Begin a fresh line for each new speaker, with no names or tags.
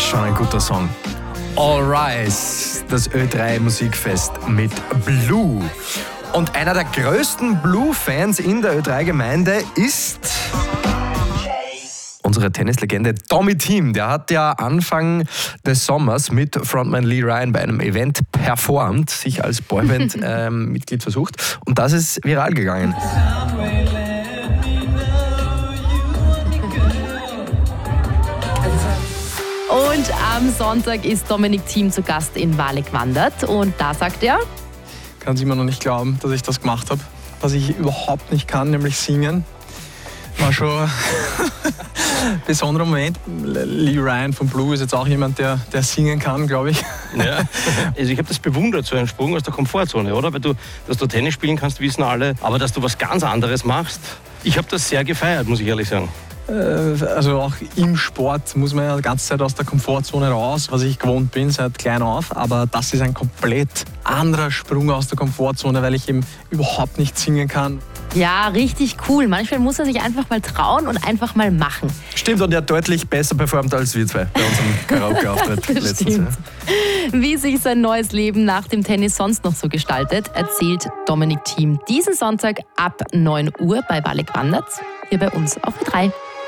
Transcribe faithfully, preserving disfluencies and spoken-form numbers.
schon ein guter Song. All Rise, das Ö drei Musikfest mit Blue. Und einer der größten Blue-Fans in der Ö drei Gemeinde ist unsere Tennislegende Tommy Thiem. Der hat ja Anfang des Sommers mit Frontman Lee Ryan bei einem Event performt, sich als Boyband-Mitglied ähm, versucht. Und das ist viral gegangen.
Und am Sonntag ist Dominic Thiem zu Gast in Walek wandert. Und da sagt er:
Kann es immer noch nicht glauben, dass ich das gemacht habe. Was ich überhaupt nicht kann, nämlich singen. War schon ein besonderer Moment. Lee Ryan von Blue ist jetzt auch jemand, der, der singen kann, glaube ich.
Ja. Also ich habe das bewundert, so einen Sprung aus der Komfortzone, oder? Weil du, dass du Tennis spielen kannst, wissen alle. Aber dass du was ganz anderes machst, ich habe das sehr gefeiert, muss ich ehrlich sagen.
Also auch im Sport muss man ja die ganze Zeit aus der Komfortzone raus, was ich gewohnt bin seit klein auf. Aber das ist ein komplett anderer Sprung aus der Komfortzone, weil ich eben überhaupt nicht singen kann.
Ja, richtig cool. Manchmal muss er sich einfach mal trauen und einfach mal machen.
Stimmt, und er hat deutlich besser performt als wir zwei bei unserem Karaoke-Auftritt letztens.
Stimmt. Wie sich sein neues Leben nach dem Tennis sonst noch so gestaltet, erzählt Dominic Thiem diesen Sonntag ab neun Uhr bei Walek wandert, hier bei uns auf Ö drei.